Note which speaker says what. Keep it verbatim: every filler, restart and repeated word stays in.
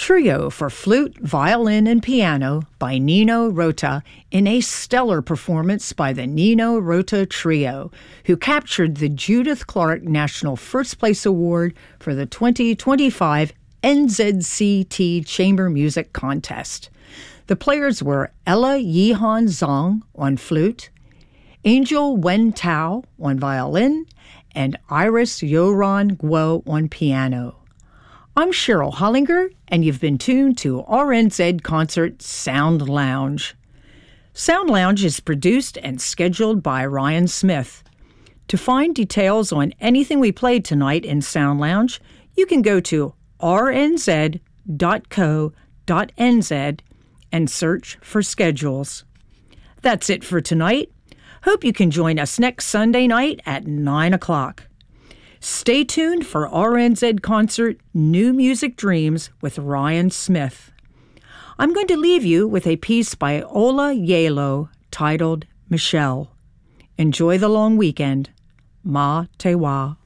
Speaker 1: Trio for flute, violin, and piano by Nino Rota in a stellar performance by the Nino Rota Trio, who captured the Judith Clark National First Place Award for the twenty twenty-five N Z C T Chamber Music Contest. The players were Ella Yihan Zhang on flute, Angel Wen Tao on violin, and Iris Yoran Guo on piano. I'm Cheryl Hollinger, and you've been tuned to R N Z Concert Sound Lounge. Sound Lounge is produced and scheduled by Ryan Smith. To find details on anything we played tonight in Sound Lounge, you can go to r n z dot co dot n z and search for schedules. That's it for tonight. Hope you can join us next Sunday night at nine o'clock. Stay tuned for R N Z Concert New Music Dreams with Ryan Smith. I'm going to leave you with a piece by Ola Yalo titled Michelle. Enjoy the long weekend. Ma Te Wa.